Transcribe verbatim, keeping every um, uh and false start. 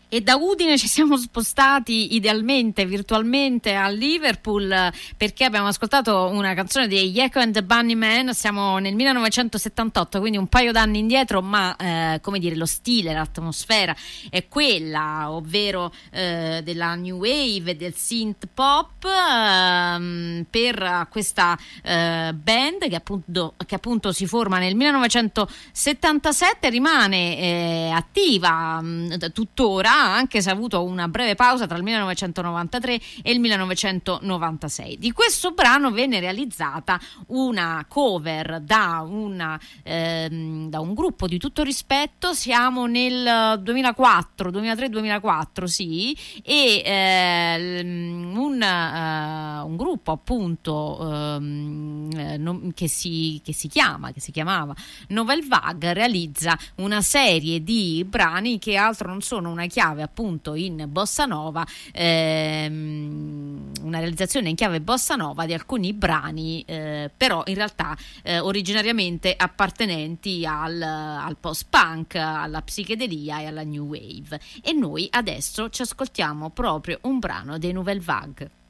E da Udine ci siamo spostati idealmente, virtualmente a Liverpool, perché abbiamo ascoltato una canzone degli Echo and the Bunnymen. Siamo nel millenovecentosettantotto, quindi un paio d'anni indietro, ma eh, come dire, lo stile, l'atmosfera è quella, ovvero eh, della new wave e del synth pop, ehm, per questa eh, band che appunto, che appunto si forma nel millenovecentosettantasette, rimane eh, attiva mh, tuttora, anche se ha avuto una breve pausa tra il millenovecentonovantatré e il millenovecentonovantasei. Di questo brano venne realizzata una cover da, una, ehm, da un gruppo di tutto rispetto. Siamo nel duemilaquattro, duemilatré duemilaquattro, sì, e eh, un, uh, un gruppo appunto um, non, che, si, che si chiama, che si chiamava Nouvelle Vague, realizza una serie di brani che altro non sono una chiave appunto in bossa nova, ehm, una realizzazione in chiave bossa nova di alcuni brani, eh, però in realtà eh, originariamente appartenenti al, al post-punk, alla psichedelia e alla new wave. E noi adesso ci ascoltiamo proprio un brano dei Nouvelle Vague.